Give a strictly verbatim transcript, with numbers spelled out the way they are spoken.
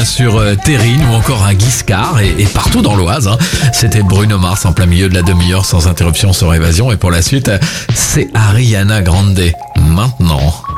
sur euh, Terrine ou encore à Guiscard et, et partout dans l'Oise. Hein. C'était Bruno Mars en plein milieu de la demi-heure sans interruption sur Évasion. Et pour la suite, c'est Ariana Grande. Maintenant.